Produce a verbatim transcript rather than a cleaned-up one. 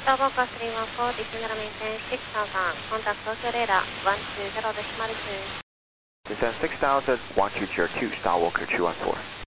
Starwalker three one four, descend and maintain six thousand, contact Tokyo radar one two zero decimal two. Descend six thousand, one two zero two, Starwalker two one four.